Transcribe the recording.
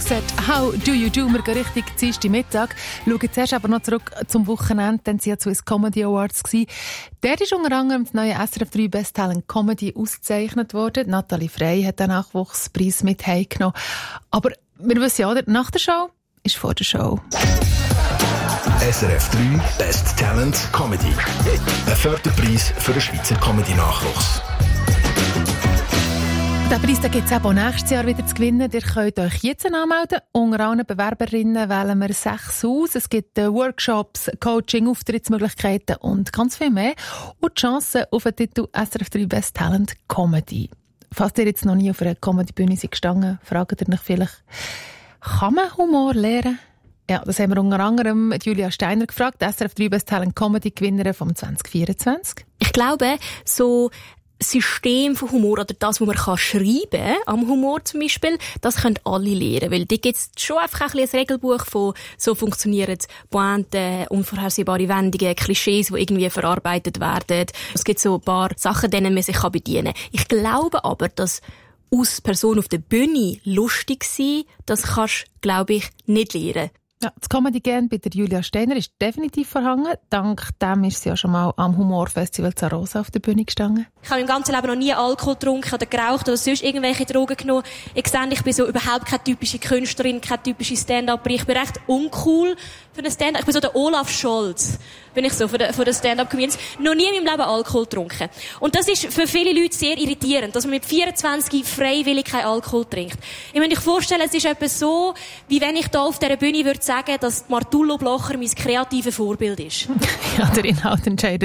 Offset, «How do you do?» Wir gehen richtig Dienstag Mittag. Schauen zuerst aber noch zurück zum Wochenende, dann waren ja Swiss Comedy Awards. Dort ist unter anderem das neue SRF 3 Best Talent Comedy ausgezeichnet worden. Nathalie Frey hat den Nachwuchspreis mit heimgenommen. Aber wir wissen ja, nach der Show ist vor der Show. SRF 3 Best Talent Comedy. Ein Förderpreis für den Schweizer Comedy-Nachwuchs. Den Preis gibt es auch nächstes Jahr wieder zu gewinnen. Ihr könnt euch jetzt anmelden. Unter allen Bewerberinnen wählen wir 6 aus. Es gibt Workshops, Coaching, Auftrittsmöglichkeiten und ganz viel mehr. Und die Chance auf den Titel SRF 3 Best Talent Comedy. Falls ihr jetzt noch nie auf einer Comedy-Bühne gestanden, fragt ihr euch vielleicht, kann man Humor lernen? Ja, das haben wir unter anderem Julia Steiner gefragt, SRF 3 Best Talent Comedy Gewinnerin vom 2024. Ich glaube, so System von Humor oder das, was man schreiben kann, am Humor zum Beispiel, das können alle lernen. Weil da gibt es schon einfach ein Regelbuch von so funktionieren Pointen, unvorhersehbare Wendungen, Klischees, die irgendwie verarbeitet werden. Es gibt so ein paar Sachen, denen man sich bedienen kann. Ich glaube aber, dass aus Person auf der Bühne lustig sein, das kannst du, glaube ich, nicht lernen. Ja, das Comedy Game bei der Julia Steiner ist definitiv verhangen. Dank dem ist sie ja schon mal am Humorfestival Zarosa auf der Bühne gestanden. Ich habe im ganzen Leben noch nie Alkohol getrunken oder geraucht oder sonst irgendwelche Drogen genommen. Ich sehe, ich bin so überhaupt keine typische Künstlerin, keine typische Stand-Up. Ich bin recht uncool für einen Stand-Up. Ich bin so der Olaf Scholz, bin ich so, von den Stand-Up-Comedians. Noch nie in meinem Leben Alkohol getrunken. Und das ist für viele Leute sehr irritierend, dass man mit 24 freiwillig keinen Alkohol trinkt. Ich muss mir vorstellen, es ist etwa so, wie wenn ich da auf dieser Bühne würde sagen, dass Martullo Blocher mein kreatives Vorbild ist. Ja, der Inhalt entscheidet